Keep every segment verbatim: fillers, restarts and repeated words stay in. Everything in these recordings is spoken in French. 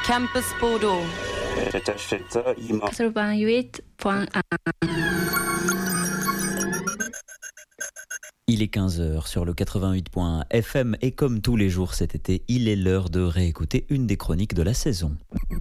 Campus Bordeaux. quatre-vingt-huit point un. Il est quinze heures sur le quatre-vingt-huit point un F M et comme tous les jours cet été, il est l'heure de réécouter une des chroniques de la saison.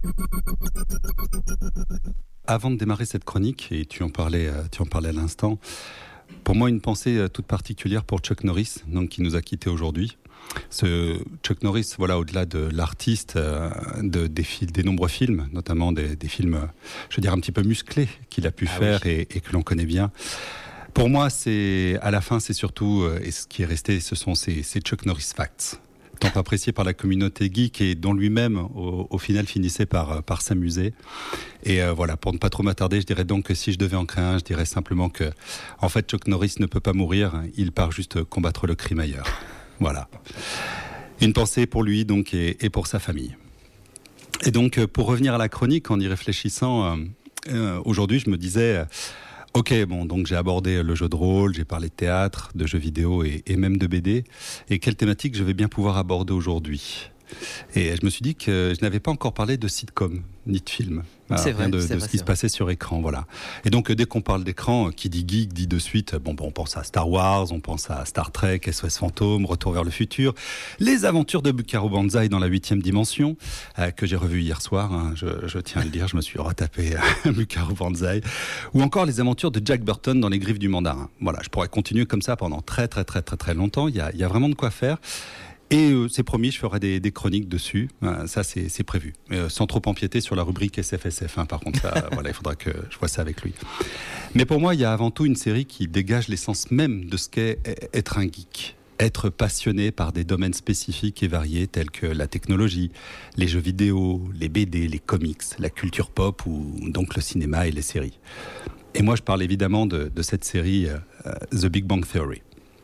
Avant de démarrer cette chronique, et tu en parlais, tu en parlais à l'instant, pour moi une pensée toute particulière pour Chuck Norris, donc, qui nous a quittés aujourd'hui. Ce Chuck Norris, voilà, au-delà de l'artiste, euh, de, des, fil- des nombreux films, notamment des, des films, je veux dire, un petit peu musclés qu'il a pu ah faire oui. et, et que l'on connaît bien. Pour moi, c'est, à la fin, c'est surtout, euh, et ce qui est resté, ce sont ces, ces Chuck Norris Facts, tant appréciés par la communauté geek et dont lui-même, au, au final, finissait par, par s'amuser. Et euh, voilà, pour ne pas trop m'attarder, je dirais donc que si je devais en créer un, je dirais simplement que, en fait, Chuck Norris ne peut pas mourir, il part juste combattre le crime ailleurs. Voilà. Une pensée pour lui, donc, et, et pour sa famille. Et donc, pour revenir à la chronique, en y réfléchissant, euh, euh, aujourd'hui, je me disais... Euh, Ok, bon, donc j'ai abordé le jeu de rôle, j'ai parlé de théâtre, de jeux vidéo et, et même de B D. Et quelle thématique je vais bien pouvoir aborder aujourd'hui ? Et je me suis dit que je n'avais pas encore parlé de sitcom, ni de film. Alors, c'est vrai, de, c'est de vrai, ce qui se vrai. passait sur écran, voilà. Et donc, dès qu'on parle d'écran, qui dit geek dit de suite, bon, bon, on pense à Star Wars, on pense à Star Trek, S O S Fantôme, Retour vers le futur, les aventures de Buckaroo Banzai dans la huitième dimension, euh, que j'ai revu hier soir, hein, je, je tiens à le dire, je me suis retapé à Buckaroo Banzai, ou encore les aventures de Jack Burton dans Les Griffes du Mandarin. Voilà, je pourrais continuer comme ça pendant très, très, très, très, très longtemps. Il y a, il y a vraiment de quoi faire. Et euh, c'est promis, je ferai des, des chroniques dessus. Euh, ça, c'est, c'est prévu. Euh, sans trop empiéter sur la rubrique S F S F. Hein, par contre, ça, voilà, il faudra que je vois ça avec lui. Mais pour moi, il y a avant tout une série qui dégage l'essence même de ce qu'est être un geek. Être passionné par des domaines spécifiques et variés tels que la technologie, les jeux vidéo, les B D, les comics, la culture pop ou donc le cinéma et les séries. Et moi, je parle évidemment de, de cette série euh, The Big Bang Theory.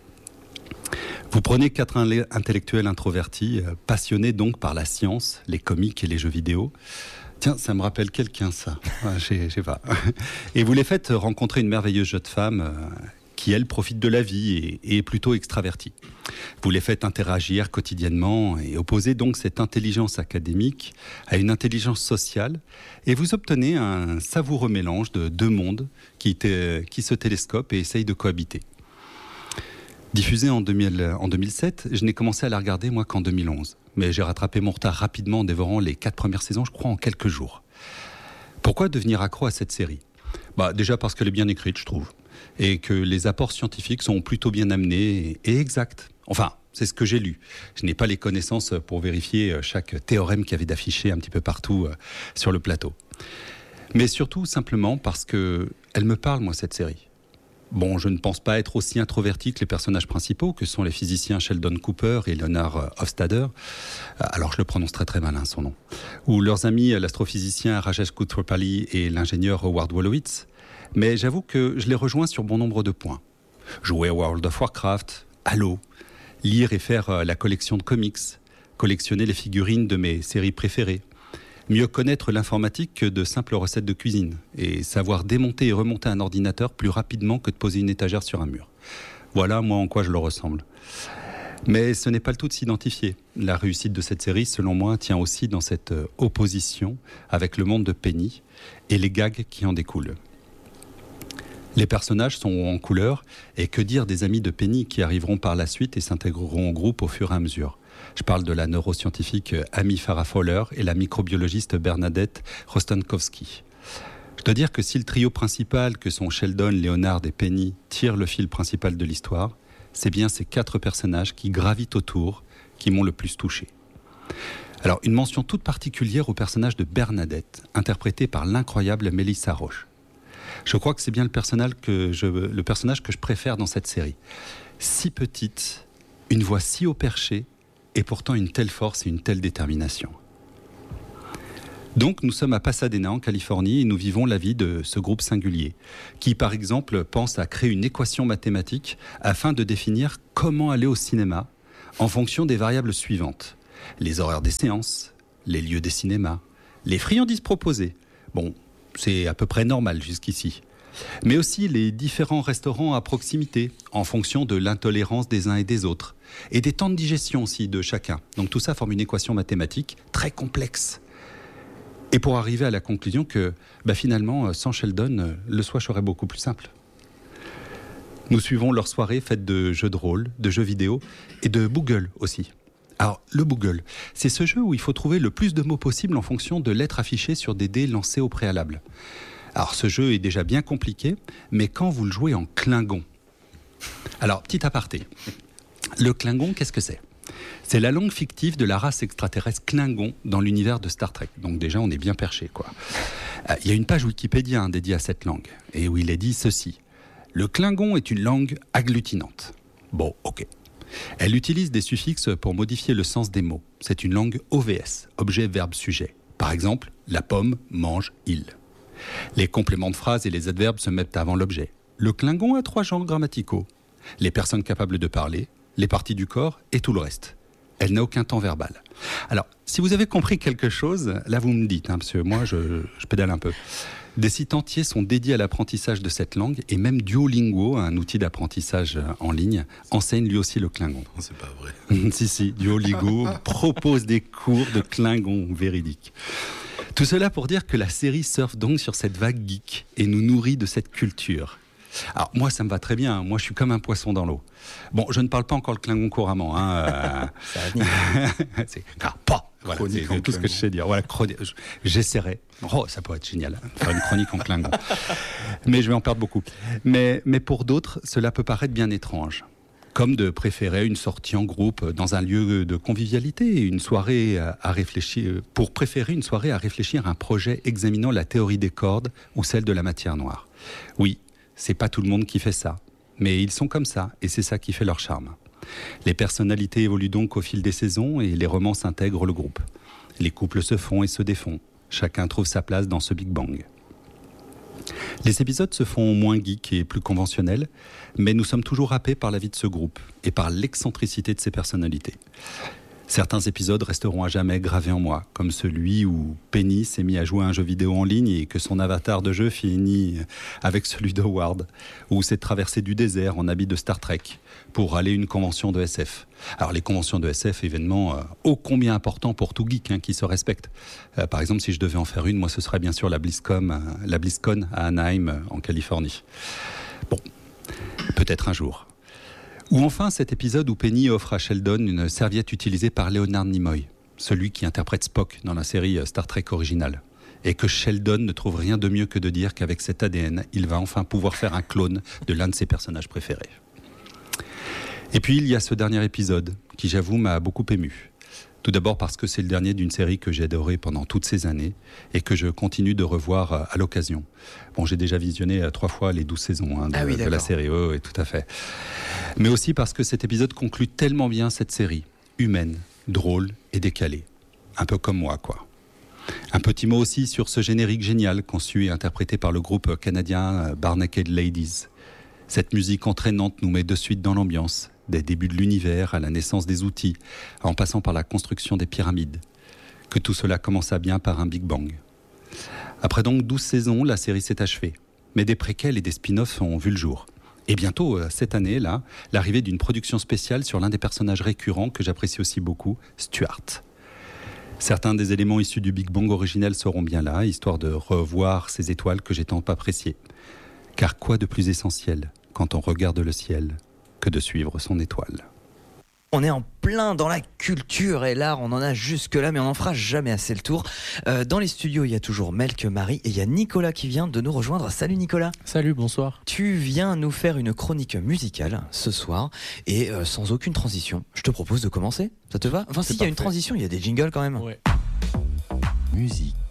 Vous prenez quatre intellectuels introvertis, euh, passionnés donc par la science, les comics et les jeux vidéo. Tiens, ça me rappelle quelqu'un, ça. Ouais, je sais pas. Et vous les faites rencontrer une merveilleuse jeune femme euh, qui, elle, profite de la vie et, et est plutôt extravertie. Vous les faites interagir quotidiennement et opposez donc cette intelligence académique à une intelligence sociale et vous obtenez un savoureux mélange de deux mondes qui, t- qui se télescopent et essayent de cohabiter. Diffusée en, deux mille, en deux mille sept, je n'ai commencé à la regarder moi qu'en deux mille onze. Mais j'ai rattrapé mon retard rapidement en dévorant les quatre premières saisons, je crois, en quelques jours. Pourquoi devenir accro à cette série ? Bah, déjà parce qu'elle est bien écrite, je trouve. Et que les apports scientifiques sont plutôt bien amenés et, et exacts. Enfin, c'est ce que j'ai lu. Je n'ai pas les connaissances pour vérifier chaque théorème qu'il y avait d'affiché un petit peu partout euh, sur le plateau. Mais surtout, simplement parce qu'elle me parle, moi, cette série. Bon, je ne pense pas être aussi introverti que les personnages principaux, que sont les physiciens Sheldon Cooper et Leonard Hofstadter. Alors, je le prononce très très mal, hein, son nom. Ou leurs amis, l'astrophysicien Rajesh Kuttrapalli et l'ingénieur Howard Wolowitz. Mais j'avoue que je les rejoins sur bon nombre de points. Jouer à World of Warcraft, Halo, lire et faire la collection de comics, collectionner les figurines de mes séries préférées, mieux connaître l'informatique que de simples recettes de cuisine et savoir démonter et remonter un ordinateur plus rapidement que de poser une étagère sur un mur. Voilà, moi, en quoi je le ressemble. Mais ce n'est pas le tout de s'identifier. La réussite de cette série, selon moi, tient aussi dans cette opposition avec le monde de Penny et les gags qui en découlent. Les personnages sont en couleur, et que dire des amis de Penny qui arriveront par la suite et s'intégreront au groupe au fur et à mesure. Je parle de la neuroscientifique Amy Farrah Fowler et la microbiologiste Bernadette Rostankowski. Je dois dire que si le trio principal que sont Sheldon, Leonard et Penny tire le fil principal de l'histoire, c'est bien ces quatre personnages qui gravitent autour qui m'ont le plus touché. Alors, une mention toute particulière au personnage de Bernadette, interprété par l'incroyable Mélissa Roche. Je crois que c'est bien le personnage que je, le personnage que je préfère dans cette série. Si petite, une voix si haut perchée, et pourtant une telle force et une telle détermination. Donc nous sommes à Pasadena en Californie et nous vivons la vie de ce groupe singulier qui par exemple pense à créer une équation mathématique afin de définir comment aller au cinéma en fonction des variables suivantes. Les horaires des séances, les lieux des cinémas, les friandises proposées. Bon, c'est à peu près normal jusqu'ici. Mais aussi les différents restaurants à proximité, en fonction de l'intolérance des uns et des autres, et des temps de digestion aussi de chacun. Donc tout ça forme une équation mathématique très complexe. Et pour arriver à la conclusion que bah, finalement, sans Sheldon, le Swatch serait beaucoup plus simple. Nous suivons leurs soirées faites de jeux de rôle, de jeux vidéo et de Boogle aussi. Alors, le Boogle, c'est ce jeu où il faut trouver le plus de mots possible en fonction de lettres affichées sur des dés lancés au préalable. Alors, ce jeu est déjà bien compliqué, mais quand vous le jouez en Klingon. Alors, petit aparté. Le Klingon, qu'est-ce que c'est ? C'est la langue fictive de la race extraterrestre Klingon dans l'univers de Star Trek. Donc déjà, on est bien perché, quoi. Euh, il y a une page Wikipédia hein, dédiée à cette langue, et où il est dit ceci. Le Klingon est une langue agglutinante. Bon, ok. Elle utilise des suffixes pour modifier le sens des mots. C'est une langue O V S, objet, verbe, sujet. Par exemple, la pomme mange il. Les compléments de phrase et les adverbes se mettent avant l'objet. Le Klingon a trois genres grammaticaux. Les personnes capables de parler, les parties du corps et tout le reste. Elle n'a aucun temps verbal. Alors, si vous avez compris quelque chose, là vous me dites, hein, parce que moi je, je pédale un peu. Des sites entiers sont dédiés à l'apprentissage de cette langue et même Duolingo, un outil d'apprentissage en ligne, enseigne lui aussi le Klingon. Non, c'est pas vrai. si, si, Duolingo propose des cours de Klingon véridiques. Tout cela pour dire que la série surfe donc sur cette vague geek et nous nourrit de cette culture. Alors moi ça me va très bien, moi je suis comme un poisson dans l'eau. Bon, je ne parle pas encore le Klingon couramment. Hein, euh... Ça va venir. c'est ah, pas. Voilà, c'est, c'est tout ce que je sais dire. Voilà, chroni... J'essaierai. Oh, ça pourrait être génial, hein, faire une chronique en Klingon. Mais je vais en perdre beaucoup. Mais, mais pour d'autres, cela peut paraître bien étrange. Comme de préférer une sortie en groupe dans un lieu de convivialité, une soirée à réfléchir, pour préférer une soirée à réfléchir à un projet examinant la théorie des cordes ou celle de la matière noire. Oui, c'est pas tout le monde qui fait ça, mais ils sont comme ça, et c'est ça qui fait leur charme. Les personnalités évoluent donc au fil des saisons et les romances intègrent le groupe. Les couples se font et se défont. Chacun trouve sa place dans ce Big Bang. Les épisodes se font moins geeks et plus conventionnels, mais nous sommes toujours happés par la vie de ce groupe et par l'excentricité de ses personnalités. Certains épisodes resteront à jamais gravés en moi, comme celui où Penny s'est mis à jouer à un jeu vidéo en ligne et que son avatar de jeu finit avec celui d'Howard, ou s'est traversé du désert en habit de Star Trek pour aller à une convention de S F. Alors les conventions de S F, événements euh, ô combien importants pour tout geek hein, qui se respecte. Euh, par exemple, si je devais en faire une, moi ce serait bien sûr la BlizzCon, euh, la BlizzCon à Anaheim, euh, en Californie. Bon, peut-être un jour. Ou enfin cet épisode où Penny offre à Sheldon une serviette utilisée par Leonard Nimoy, celui qui interprète Spock dans la série Star Trek originale. Et que Sheldon ne trouve rien de mieux que de dire qu'avec cet A D N, il va enfin pouvoir faire un clone de l'un de ses personnages préférés. Et puis il y a ce dernier épisode qui, j'avoue, m'a beaucoup ému. Tout d'abord parce que c'est le dernier d'une série que j'ai adorée pendant toutes ces années et que je continue de revoir à l'occasion. Bon, j'ai déjà visionné trois fois les douze saisons hein, de, ah oui, de la série, oui, oui, tout à fait. Mais aussi parce que cet épisode conclut tellement bien cette série, humaine, drôle et décalée. Un peu comme moi, quoi. Un petit mot aussi sur ce générique génial conçu et interprété par le groupe canadien Barenaked Ladies. Cette musique entraînante nous met de suite dans l'ambiance, des débuts de l'univers à la naissance des outils, en passant par la construction des pyramides. Que tout cela commença bien par un Big Bang. Après donc douze saisons, la série s'est achevée. Mais des préquels et des spin-offs ont vu le jour. Et bientôt, cette année, là, l'arrivée d'une production spéciale sur l'un des personnages récurrents que j'apprécie aussi beaucoup, Stuart. Certains des éléments issus du Big Bang originel seront bien là, histoire de revoir ces étoiles que j'ai tant appréciées. Car quoi de plus essentiel, quand on regarde le ciel, que de suivre son étoile. On est en plein dans la culture et l'art, on en a jusque-là, mais on n'en fera jamais assez le tour. Euh, dans les studios, il y a toujours Melk, Marie, et il y a Nicolas qui vient de nous rejoindre. Salut Nicolas. Salut, bonsoir. Tu viens nous faire une chronique musicale ce soir, et euh, sans aucune transition. Je te propose de commencer, ça te va ? Enfin, s'il y a une transition, il y a des jingles quand même. Ouais. Musique.